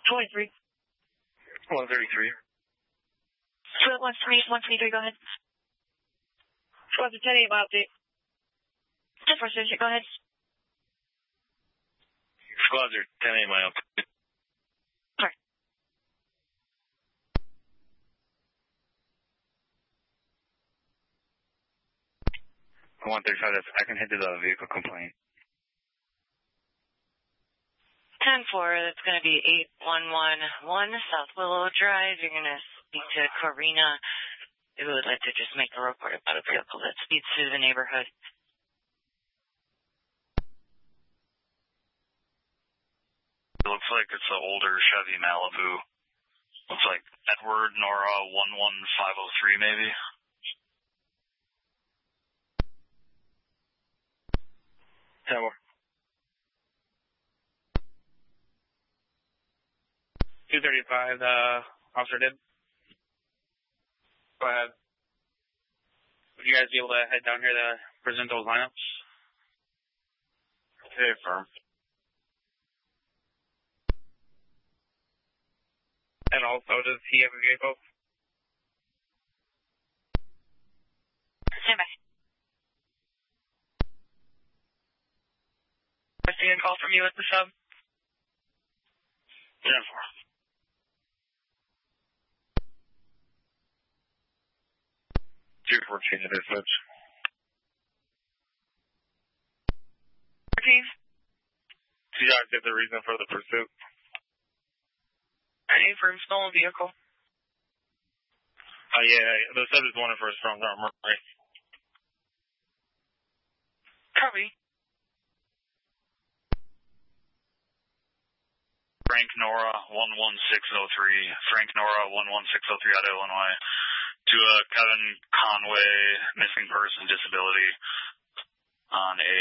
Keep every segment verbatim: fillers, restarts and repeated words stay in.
twenty-three. one thirty-three. Split one twenty-three, go ahead. Squadron ten eight, my update. ten four six, go ahead. Squadron ten eight, my update. Sorry. one thirty-five, that's, I can head to the vehicle complaint. ten four, that's going to be eight one one one South Willow Drive. You're going to speak to Corina. We would like to just make a report about a vehicle that speeds through the neighborhood. It looks like it's an older Chevy Malibu. Looks like Edward Nora one one five oh three, maybe. ten more. two thirty-five, uh, officer did. Go ahead. Would you guys be able to head down here to present those lineups? Okay, firm. And also, does he have a vehicle? Stand by. Receiving a call from you at the sub. ten four. two fourteen to dispatch. fourteen. Do you guys get the reason for the pursuit? Any for a stolen vehicle? Uh, yeah, the sub is wanted for a strong arm, right? Copy. Frank Nora one one six oh three. Frank Nora one one six oh three out of Illinois. To uh, Kevin Conway, missing person disability on a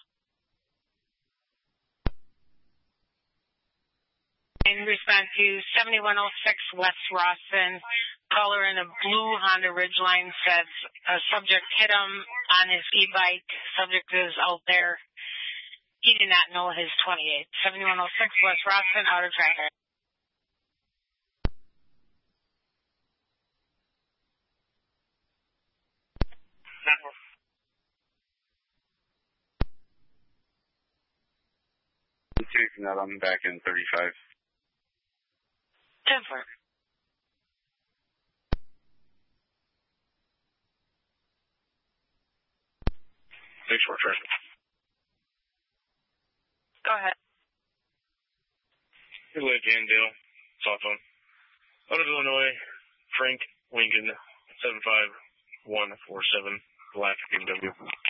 in response to seventy-one oh six West Rawson, caller in a blue Honda Ridgeline says a subject hit him on his e-bike. Subject is out there. He did not know his twenty-eight. seventy-one oh six West Rawson, out of traffic. Taking that, I'm back in thirty-five. ten four. six four traffic. Go ahead. Good way, Jandale. Cell phone. Out of Illinois, Frank Lincoln, seven five one four seven, black B M W.